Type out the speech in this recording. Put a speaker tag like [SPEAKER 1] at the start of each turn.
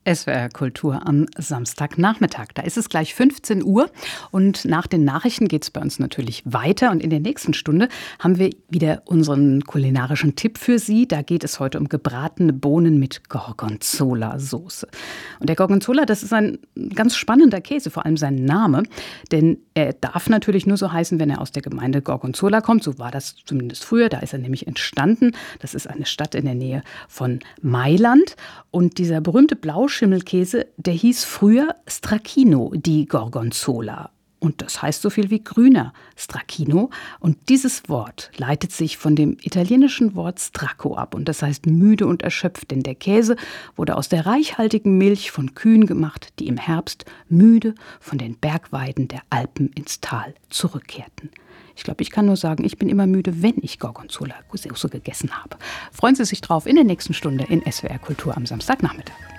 [SPEAKER 1] SWR Kultur am Samstagnachmittag. Da ist es gleich 15 Uhr und nach den Nachrichten geht es bei uns natürlich weiter. Und in der nächsten Stunde haben wir wieder unseren kulinarischen Tipp für Sie. Da geht es heute um gebratene Bohnen mit Gorgonzola-Soße. Und der Gorgonzola, das ist ein ganz spannender Käse, vor allem sein Name. Denn er darf natürlich nur so heißen, wenn er aus der Gemeinde Gorgonzola kommt. So war das zumindest früher. Da ist er nämlich entstanden. Das ist eine Stadt in der Nähe von Mailand. Und dieser berühmte Blauschimmelkäse, der hieß früher Stracchino di Gorgonzola. Und das heißt so viel wie grüner Stracchino. Und dieses Wort leitet sich von dem italienischen Wort stracco ab. Und das heißt müde und erschöpft. Denn der Käse wurde aus der reichhaltigen Milch von Kühen gemacht, die im Herbst müde von den Bergweiden der Alpen ins Tal zurückkehrten. Ich glaube, ich kann nur sagen, ich bin immer müde, wenn ich Gorgonzola-Soße gegessen habe. Freuen Sie sich drauf in der nächsten Stunde in SWR Kultur am Samstagnachmittag.